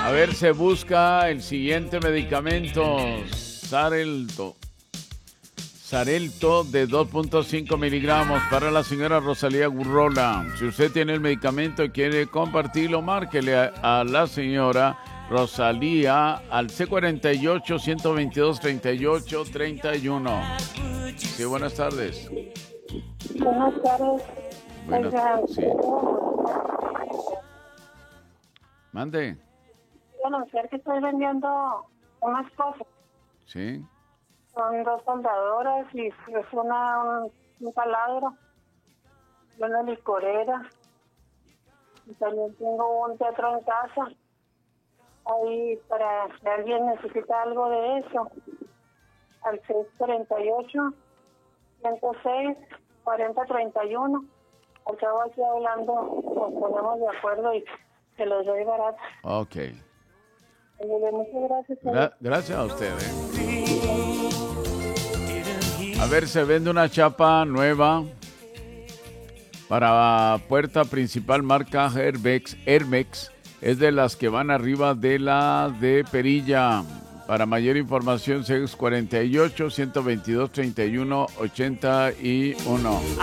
A ver, se busca el siguiente medicamento. Xarelto de 2.5 miligramos para la señora Rosalía Gurrola. Si usted tiene el medicamento y quiere compartirlo, márquele a la señora Rosalía al C48-122-38-31. Sí, buenas tardes. Buenas tardes. Sí. Mande. Quiero anunciar que estoy vendiendo unas cosas. Sí. Son 2 soldadoras y es un taladro y una licorera. Y también tengo un teatro en casa. Ahí para si alguien necesita algo de eso. Al 648-106-4031. Al cabo aquí hablando, nos ponemos de acuerdo y se los doy barato. Ok. Muchas gracias. Gracias a ustedes. A ver, se vende una chapa nueva para puerta principal marca Hermex. Es de las que van arriba de la de perilla. Para mayor información, 648-122-31-81.